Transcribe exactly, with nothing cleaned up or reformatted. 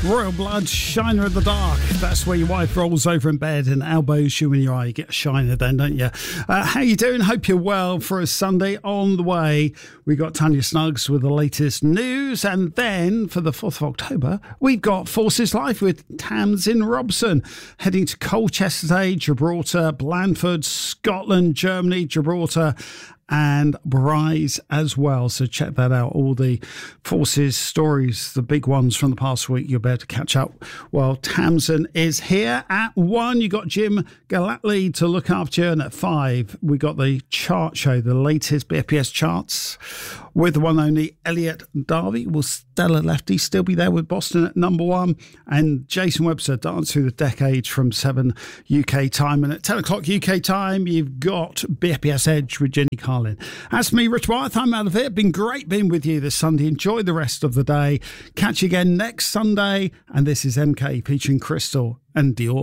Royal Blood, Shiner in the Dark. That's where your wife rolls over in bed and elbows you in your eye. You get a shiner then, don't you? Uh, how you doing? Hope you're well for a Sunday. On the way, we got Tanya Snuggs with the latest news. And then for the fourth of October, we've got Forces Live with Tamsin Robson. Heading to Colchester today, Gibraltar, Blandford, Scotland, Germany, Gibraltar, and Bryce as well. So check that out. All the Forces stories, the big ones from the past week, you'll be able to catch up. Well, Tamsin is here at one. You got Jim Galatly to look after you. And at five, we got the chart show, the latest B F P S charts with the one only Elliot Darby. Will Stella Lefty still be there with Boston at number one? And Jason Webster, Dance Through the Decades from seven U K time. And at ten o'clock U K time, you've got B F P S Edge with Jenny Carlin. That's me, Rich Wyeth. I'm out of here. Been great being with you this Sunday. Enjoy the rest of the day. Catch you again next Sunday. And this is M K featuring Crystal and Dior.